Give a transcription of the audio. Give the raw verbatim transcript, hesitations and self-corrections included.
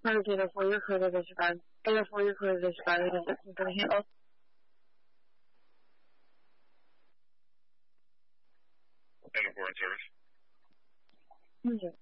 Alligator four, you're clear to disregard. Gator four, you're clear to disregard. It is looking for the handle. Gator four in service. Thank you.